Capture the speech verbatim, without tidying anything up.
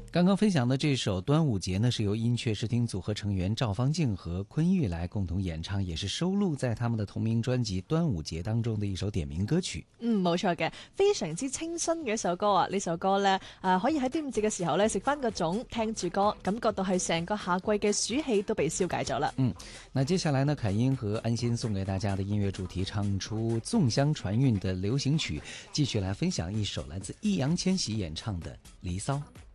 刚刚分享的这首《端午节》呢，是由音雀视听组合成员赵方静和昆玉来共同演唱，也是收錄在他們的同名專輯《端午節》當中的一首點名歌曲。 嗯，冇錯嘅，非常之清新嘅一首歌啊！呢首歌呢，誒、呃、可以喺端午節嘅時候呢食翻個粽，聽住歌，感覺到係成個夏季嘅暑氣都被消解咗啦。 嗯，那接下來呢，凱音和安心送給大家的音樂主題，唱出粽香傳韻的流行曲，繼續來分享一首來自易烊千璽演唱的《離騷》。